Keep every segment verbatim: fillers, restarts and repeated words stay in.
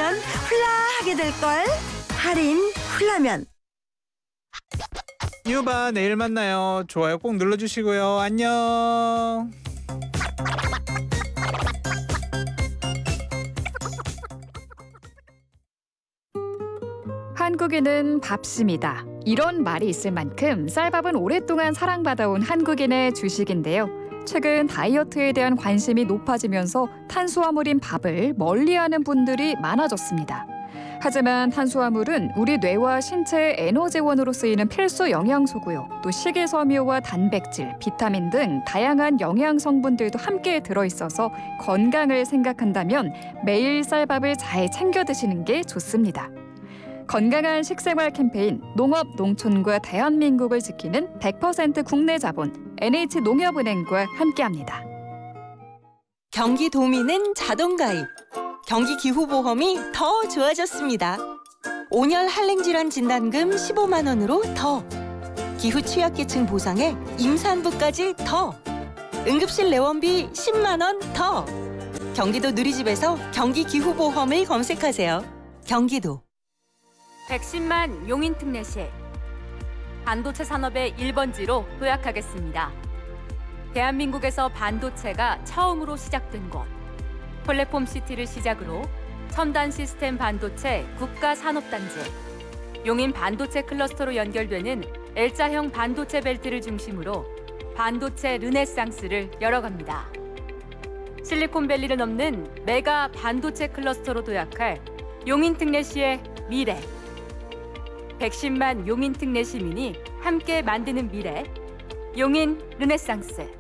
하면 훌라하게 될걸. 할인 훌라면. 유바 내일 만나요. 좋아요 꼭 눌러주시고요. 안녕. 한국인은 밥심이다. 이런 말이 있을 만큼 쌀밥은 오랫동안 사랑받아온 한국인의 주식인데요. 최근 다이어트에 대한 관심이 높아지면서 탄수화물인 밥을 멀리하는 분들이 많아졌습니다. 하지만 탄수화물은 우리 뇌와 신체의 에너지원으로 쓰이는 필수 영양소고요. 또 식이섬유와 단백질, 비타민 등 다양한 영양 성분들도 함께 들어있어서 건강을 생각한다면 매일 쌀밥을 잘 챙겨 드시는 게 좋습니다. 건강한 식생활 캠페인 농업, 농촌과 대한민국을 지키는 백 퍼센트 국내 자본 엔에이치농협은행과 함께합니다. 경기도민은 자동가입. 경기기후보험이 더 좋아졌습니다. 온열 한랭질환 진단금 십오만 원으로 더. 기후 취약계층 보상에 임산부까지 더. 응급실 내원비 십만 원 더. 경기도 누리집에서 경기기후보험을 검색하세요. 경기도. 백십만 용인특례시. 반도체 산업의 일 번지로 도약하겠습니다. 대한민국에서 반도체가 처음으로 시작된 곳. 플랫폼시티를 시작으로 첨단 시스템 반도체 국가산업단지, 용인 반도체 클러스터로 연결되는 L자형 반도체 벨트를 중심으로 반도체 르네상스를 열어갑니다. 실리콘밸리를 넘는 메가 반도체 클러스터로 도약할 용인특례시의 미래. 백십만 용인특례 시민이 함께 만드는 미래, 용인 르네상스.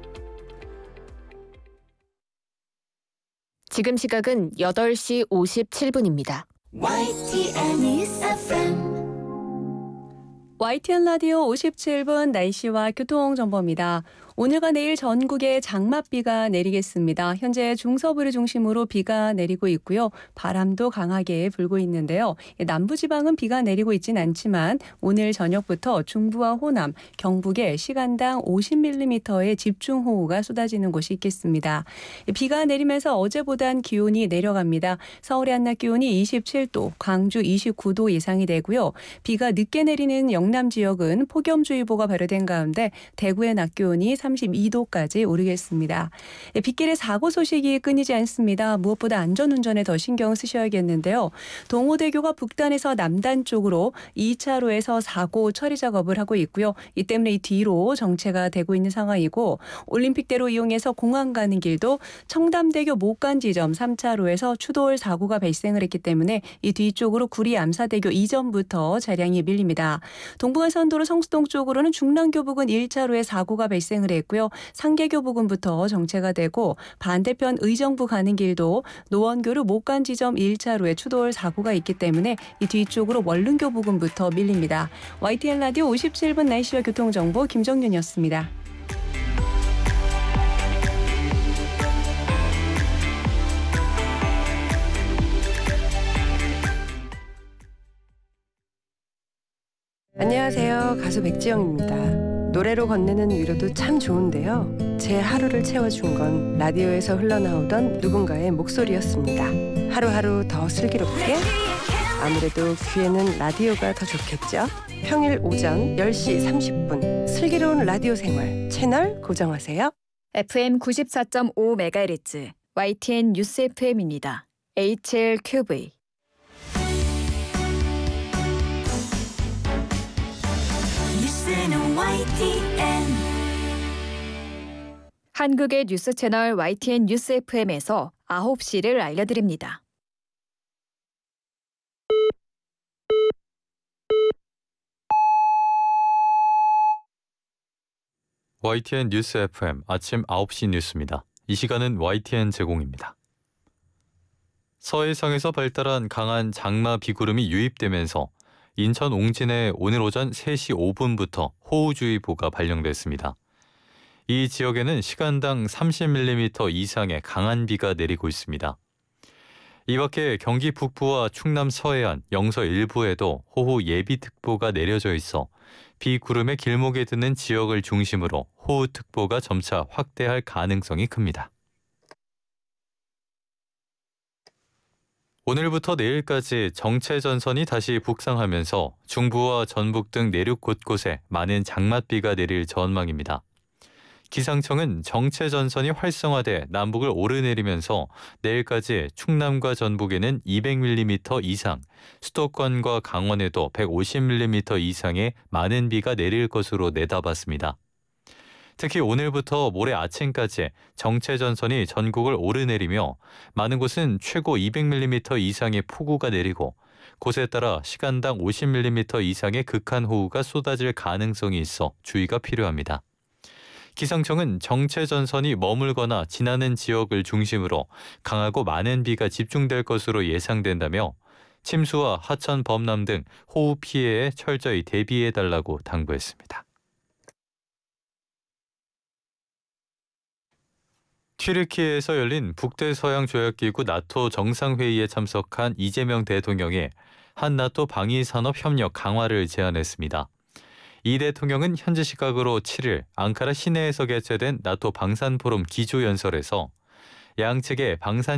지금 시각은 여덟 시 오십칠 분입니다. 와이티엔 News 에프엠. 와이티엔 라디오 오십칠 분 날씨와 교통정보입니다. 오늘과 내일 전국에 장맛비가 내리겠습니다. 현재 중서부를 중심으로 비가 내리고 있고요. 바람도 강하게 불고 있는데요. 남부지방은 비가 내리고 있진 않지만 오늘 저녁부터 중부와 호남, 경북에 시간당 오십 밀리미터의 집중호우가 쏟아지는 곳이 있겠습니다. 비가 내리면서 어제보단 기온이 내려갑니다. 서울의 한낮 기온이 이십칠 도, 광주 이십구 도 예상이 되고요. 비가 늦게 내리는 영남 지역은 폭염주의보가 발효된 가운데 대구의 낮 기온이 삼십이 도까지 오르겠습니다. 빗길에 사고 소식이 끊이지 않습니다. 무엇보다 안전운전에 더 신경 쓰셔야겠는데요. 동호대교가 북단에서 남단 쪽으로 이 차로에서 사고 처리 작업을 하고 있고요. 이 때문에 이 뒤로 정체가 되고 있는 상황이고, 올림픽대로 이용해서 공항 가는 길도 청담대교 못 간 지점 삼 차로에서 추돌 사고가 발생을 했기 때문에 이 뒤쪽으로 구리 암사대교 이전부터 차량이 밀립니다. 동부간선도로 성수동 쪽으로는 중랑교 부근 일 차로에 사고가 발생을 했고요. 상계교 부근부터 정체가 되고, 반대편 의정부 가는 길도 노원교로 못 간 지점 일 차로에 추돌 사고가 있기 때문에 이 뒤쪽으로 원릉교 부근부터 밀립니다. 와이티엔 라디오 오십칠 분 날씨와 교통정보 김정윤이었습니다. 안녕하세요. 가수 백지영입니다. 노래로 건네는 위로도 참 좋은데요. 제 하루를 채워준 건 라디오에서 흘러나오던 누군가의 목소리였습니다. 하루하루 더 슬기롭게, 아무래도 귀에는 라디오가 더 좋겠죠. 평일 오전 열 시 삼십 분 슬기로운 라디오 생활 채널 고정하세요. 에프엠 구십사 점 오 메가헤르츠 와이티엔 뉴스 에프엠입니다. 에이치엘큐브이. 뉴스는 와이티엔. 한국의 뉴스 채널 와이티엔 뉴스 에프엠에서 아홉 시를 알려드립니다. 와이티엔 뉴스 에프엠 아침 아홉 시 뉴스입니다. 이 시간은 와이티엔 제공입니다. 서해상에서 발달한 강한 장마 비구름이 유입되면서 인천 옹진에 오늘 오전 세 시 오 분부터 호우주의보가 발령됐습니다. 이 지역에는 시간당 삼십 밀리미터 이상의 강한 비가 내리고 있습니다. 이 밖에 경기 북부와 충남 서해안, 영서 일부에도 호우 예비특보가 내려져 있어 비구름의 길목에 드는 지역을 중심으로 호우특보가 점차 확대할 가능성이 큽니다. 오늘부터 내일까지 정체전선이 다시 북상하면서 중부와 전북 등 내륙 곳곳에 많은 장맛비가 내릴 전망입니다. 기상청은 정체전선이 활성화돼 남북을 오르내리면서 내일까지 충남과 전북에는 이백 밀리미터 이상, 수도권과 강원에도 백오십 밀리미터 이상의 많은 비가 내릴 것으로 내다봤습니다. 특히 오늘부터 모레 아침까지 정체전선이 전국을 오르내리며 많은 곳은 최고 이백 밀리미터 이상의 폭우가 내리고 곳에 따라 시간당 오십 밀리미터 이상의 극한호우가 쏟아질 가능성이 있어 주의가 필요합니다. 기상청은 정체전선이 머물거나 지나는 지역을 중심으로 강하고 많은 비가 집중될 것으로 예상된다며 침수와 하천 범람 등 호우 피해에 철저히 대비해달라고 당부했습니다. 튀르키예에서 열린 북대서양조약기구 나토 정상회의에 참석한 이재명 대통령이 한 나토 방위산업협력 강화를 제안했습니다. 이 대통령은 현지 시각으로 칠 일 앙카라 시내에서 개최된 나토 방산포럼 기조연설에서 양측의 방산